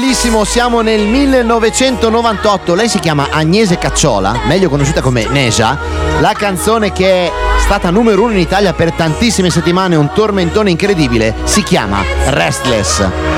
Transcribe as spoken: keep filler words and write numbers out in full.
bellissimo, siamo nel millenovecentonovantotto. Lei si chiama Agnese Cacciola, meglio conosciuta come Neja. La canzone che è stata numero uno in Italia per tantissime settimane, un tormentone incredibile, si chiama Restless.